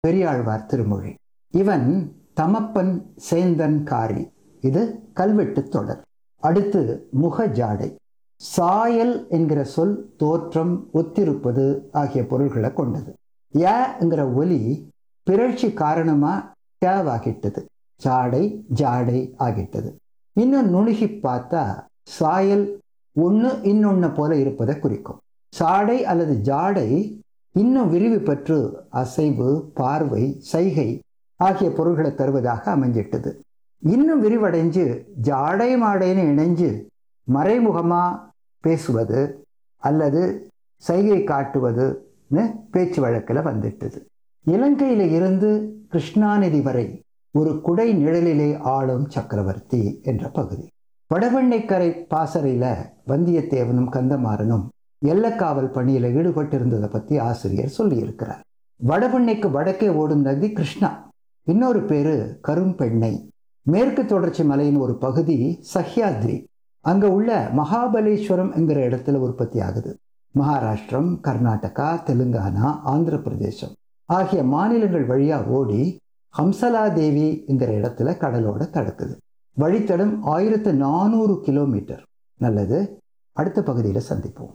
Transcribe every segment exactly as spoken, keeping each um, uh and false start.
பெரியாழ்வார் திருமொழி. இவன் தமப்பன் சேந்தன் காரி. இது கல்வெட்டு தொடர். அடுத்து முக ஜாடை. சாயல் என்கிற சொல் தோற்றம், ஒத்திருப்பது ஆகிய பொருள்களை கொண்டது. ய என்கிற ஒலி பிறழ்ச்சி காரணமா டேவாகிட்டது. ஜாடை ஜாடை ஆகிட்டது. இன்னும் நுணுகி பார்த்தா சாயல் ஒன்று இன்னொன்னு போல இருப்பதை குறிக்கும். சாடை அல்லது ஜாடை இன்னும் விரிவு பெற்று அசைவு, பார்வை, சைகை ஆகிய பொருள்களை தருவதாக அமைஞ்சிட்டது. இன்னும் விரிவடைஞ்சு ஜாடை மாடைன்னு இணைஞ்சு மறைமுகமா பேசுவது அல்லது சைகை காட்டுவதுன்னு பேச்சு வழக்கில் வந்துட்டது. இலங்கையில இருந்து கிருஷ்ணாநதி வரை ஒரு குடை நிழலிலே ஆளும் சக்கரவர்த்தி என்ற பகுதி. வடவெண்ணைக்கரை பாசறையில வந்தியத்தேவனும் கந்தமாறனும் எல்லக்காவல் பணியில ஈடுபட்டிருந்ததை பத்தி ஆசிரியர் சொல்லியிருக்கிறார். வடபெண்ணைக்கு வடக்கே ஓடும் நதி கிருஷ்ணா. இன்னொரு பேரு கரும்பெண்ணை. மேற்கு தொடர்ச்சி மலையின் ஒரு பகுதி சஹ்யாத்ரி. அங்க உள்ள மகாபலேஸ்வரம் என்கிற இடத்துல உற்பத்தி ஆகுது. மகாராஷ்டிரம், கர்நாடகா, தெலுங்கானா, ஆந்திர பிரதேசம் ஆகிய மாநிலங்கள் வழியா ஓடி ஹம்சலா தேவி என்கிற இடத்துல கடலோட தடுக்குது. வழித்தடம் ஆயிரத்து நானூறு கிலோமீட்டர். நல்லது, அடுத்த பகுதியில் சந்திப்போம்.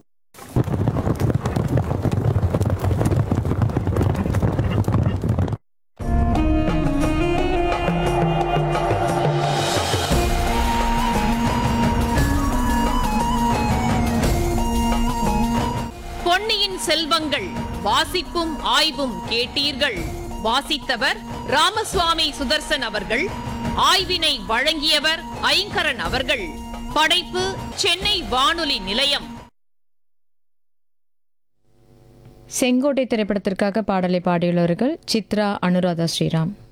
பொன்னியின் செல்வங்கள் வாசிப்பும் ஆய்வும் கேட்டீர்கள். வாசித்தவர் ராமசுவாமி சுதர்சன் அவர்கள். ஆய்வினை வழங்கியவர் ஐங்கரன் அவர்கள். படைப்பு சென்னை வானொலி நிலையம். செங்கோட்டை திரைப்படத்திற்காக பாடலை பாடியுள்ளவர்கள் சித்ரா, அனுராதா ஸ்ரீராம்.